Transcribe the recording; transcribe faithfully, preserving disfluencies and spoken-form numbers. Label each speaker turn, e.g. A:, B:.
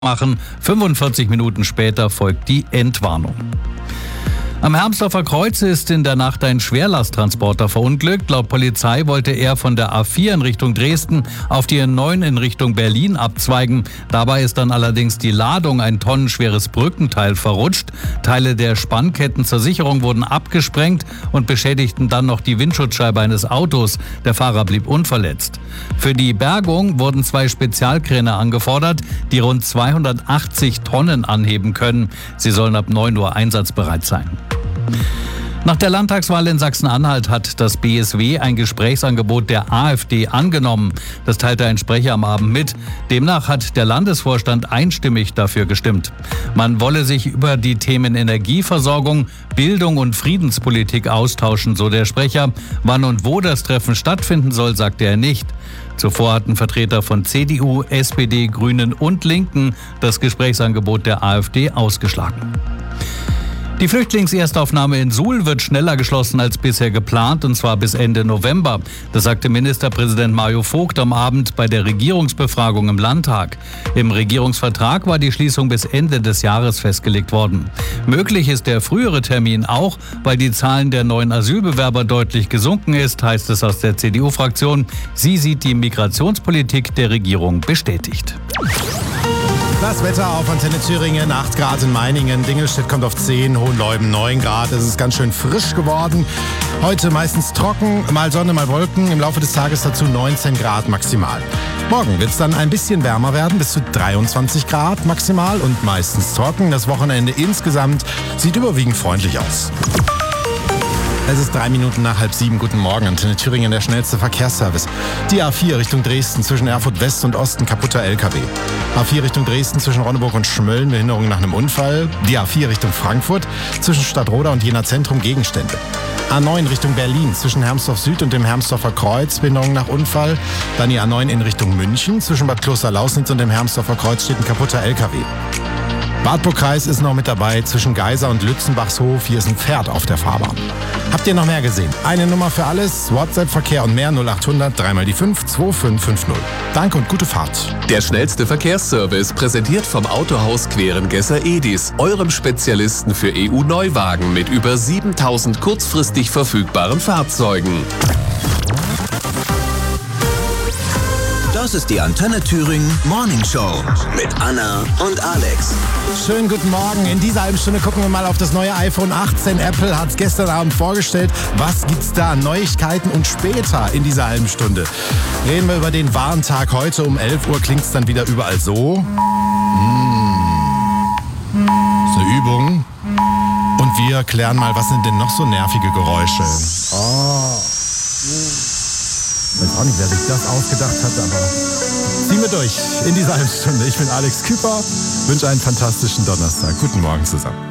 A: machen. fünfundvierzig Minuten später folgt die Entwarnung. Am Hermsdorfer Kreuz ist in der Nacht ein Schwerlasttransporter verunglückt. Laut Polizei wollte er von der A vier in Richtung Dresden auf die N neun in Richtung Berlin abzweigen. Dabei ist dann allerdings die Ladung, ein tonnenschweres Brückenteil, verrutscht. Teile der Spannketten zur Sicherung wurden abgesprengt und beschädigten dann noch die Windschutzscheibe eines Autos. Der Fahrer blieb unverletzt. Für die Bergung wurden zwei Spezialkräne angefordert, die rund zweihundertachtzig Tonnen anheben können. Sie sollen ab neun Uhr einsatzbereit sein. Nach der Landtagswahl in Sachsen-Anhalt hat das B S W ein Gesprächsangebot der AfD angenommen. Das teilte ein Sprecher am Abend mit. Demnach hat der Landesvorstand einstimmig dafür gestimmt. Man wolle sich über die Themen Energieversorgung, Bildung und Friedenspolitik austauschen, so der Sprecher. Wann und wo das Treffen stattfinden soll, sagte er nicht. Zuvor hatten Vertreter von C D U, S P D, Grünen und Linken das Gesprächsangebot der AfD ausgeschlagen. Die Flüchtlingserstaufnahme in Suhl wird schneller geschlossen als bisher geplant, und zwar bis Ende November. Das sagte Ministerpräsident Mario Vogt am Abend bei der Regierungsbefragung im Landtag. Im Regierungsvertrag war die Schließung bis Ende des Jahres festgelegt worden. Möglich ist der frühere Termin auch, weil die Zahlen der neuen Asylbewerber deutlich gesunken ist, heißt es aus der C D U-Fraktion. Sie sieht die Migrationspolitik der Regierung bestätigt.
B: Das Wetter auf Antenne Thüringen, acht Grad in Meiningen, Dingelstedt kommt auf zehn, Hohenleuben neun Grad. Es ist ganz schön frisch geworden. Heute meistens trocken, mal Sonne, mal Wolken. Im Laufe des Tages dazu neunzehn Grad maximal. Morgen wird es dann ein bisschen wärmer werden, bis zu dreiundzwanzig Grad maximal und meistens trocken. Das Wochenende insgesamt sieht überwiegend freundlich aus. Es ist drei Minuten nach halb sieben. Guten Morgen, Antenne Thüringen, der schnellste Verkehrsservice. Die A vier Richtung Dresden zwischen Erfurt West und Osten, kaputter L K W. A vier Richtung Dresden zwischen Ronneburg und Schmölln, Behinderung nach einem Unfall. Die A vier Richtung Frankfurt zwischen Stadtroda und Jena Zentrum, Gegenstände. A neun Richtung Berlin zwischen Hermsdorf Süd und dem Hermsdorfer Kreuz, Behinderung nach Unfall. Dann die A neun in Richtung München zwischen Bad Kloster-Lausnitz und dem Hermsdorfer Kreuz steht ein kaputter L K W. Wartburgkreis ist noch mit dabei zwischen Geisa und Lützenbachshof. Hier ist ein Pferd auf der Fahrbahn. Habt ihr noch mehr gesehen? Eine Nummer für alles, WhatsApp-Verkehr und mehr null acht hundert drei mal die fünf zwei fünf fünf null. Danke und gute Fahrt.
C: Der schnellste Verkehrsservice, präsentiert vom Autohaus Querengesser Edis, eurem Spezialisten für E U-Neuwagen mit über siebentausend kurzfristig verfügbaren Fahrzeugen.
D: Das ist die Antenne Thüringen Morning Show mit Anna und Alex.
B: Schönen guten Morgen. In dieser halben Stunde gucken wir mal auf das neue iPhone achtzehn. Apple hat es gestern Abend vorgestellt. Was gibt's da? Neuigkeiten und später in dieser halben Stunde reden wir über den Warntag. Heute um elf Uhr klingt es dann wieder überall so. Mmh. Das ist eine Übung. Und wir klären mal, was sind denn noch so nervige Geräusche? Oh. Ich weiß auch nicht, wer sich das ausgedacht hat, aber ziehen wir durch in dieser halben Stunde. Ich bin Alex Küper, wünsche einen fantastischen Donnerstag. Guten Morgen zusammen.